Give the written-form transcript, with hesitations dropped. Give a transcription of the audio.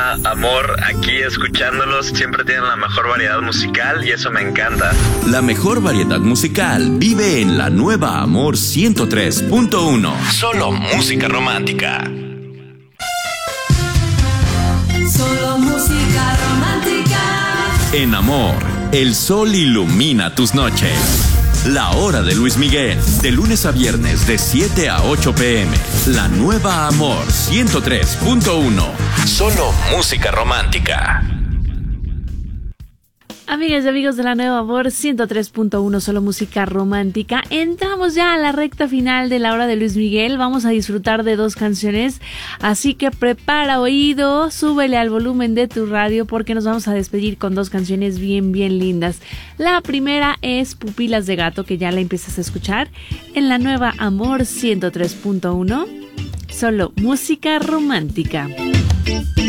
nueva Amor aquí escuchándolos. Siempre tienen la mejor variedad musical y eso me encanta. La mejor variedad musical vive en la nueva Amor 103.1. Solo música romántica. Solo música romántica. En Amor, el sol ilumina tus noches. La hora de Luis Miguel, de lunes a viernes de 7 a 8 p.m. La nueva Amor 103.1. Solo música romántica. Amigas y amigos de la nueva Amor 103.1, solo música romántica. Entramos ya a la recta final de la hora de Luis Miguel. Vamos a disfrutar de 2 canciones, así que prepara oído, súbele al volumen de tu radio porque nos vamos a despedir con 2 canciones bien lindas. La primera es Pupilas de Gato, que ya la empiezas a escuchar en la nueva Amor 103.1, solo música romántica.